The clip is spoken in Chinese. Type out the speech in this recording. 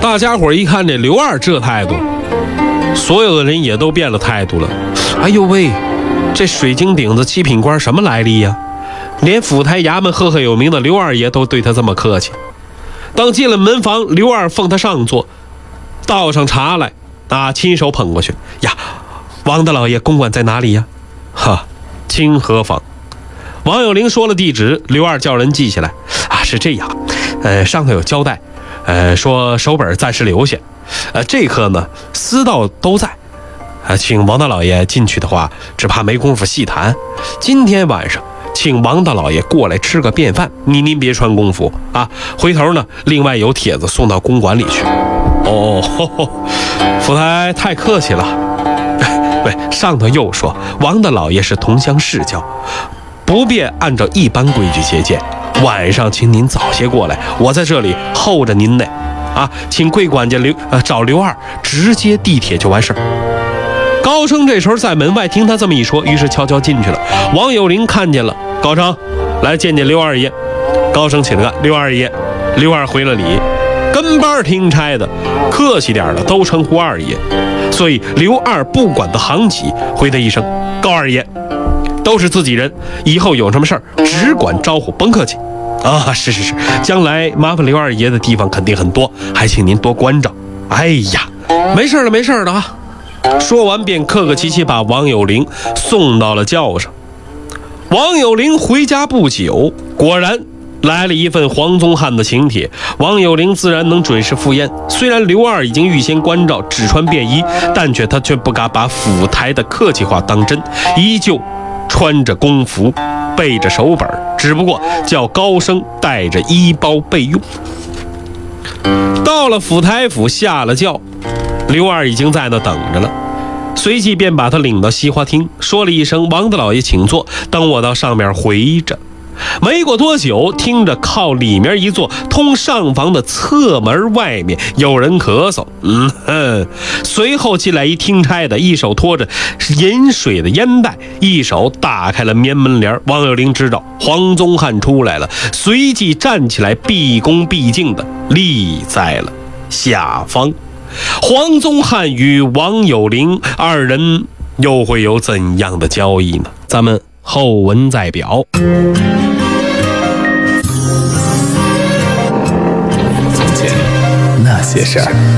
大家伙一看这刘二这态度，所有的人也都变了态度了。哎呦喂，这水晶顶子七品官什么来历呀？连府台衙门赫赫有名的刘二爷都对他这么客气。当进了门房，刘二奉他上座，倒上茶来亲手捧过去。呀，王大老爷公馆在哪里呀？哈，清河坊。王有龄说了地址，刘二叫人记下来。是这样，上头有交代，说手本暂时留下，这课呢私道都在，请王大老爷进去的话，只怕没工夫细谈。今天晚上请王大老爷过来吃个便饭，您别穿公服回头呢另外有帖子送到公馆里去。府台太客气了。上头又说王大老爷是同乡世交，不便按照一般规矩接见，晚上请您早些过来，我在这里候着您呢。请贵管家找刘二，直接地铁就完事儿。高升这时候在门外听他这么一说，于是悄悄进去了。王有龄看见了，高升来见见刘二爷。高升请了刘二爷，刘二回了礼。跟班听差的客气点的都称呼二爷，所以刘二不管他行几，回他一声高二爷，都是自己人，以后有什么事儿只管招呼，甭客气。是，将来麻烦刘二爷的地方肯定很多，还请您多关照。哎呀，没事了说完便客客气气把王有龄送到了轿上。王有龄回家不久，果然来了一份黄宗汉的请帖，王有龄自然能准时赴宴。虽然刘二已经预先关照，只穿便衣，但他却不敢把府台的客气话当真，依旧穿着公服，背着手本，只不过叫高升带着衣包备用。到了府台府，下了轿，刘二已经在那等着了，随即便把他领到西花厅，说了一声王大老爷请坐，等我到上面回着。没过多久，听着靠里面一座通上房的侧门外面有人咳嗽，随后进来一听差的，一手托着饮水的烟袋，一手打开了棉门帘。王有龄知道黄宗汉出来了，随即站起来，毕恭毕敬的立在了下方。黄宗汉与王有龄二人又会有怎样的交易呢？咱们后文再表。 从前那些事儿。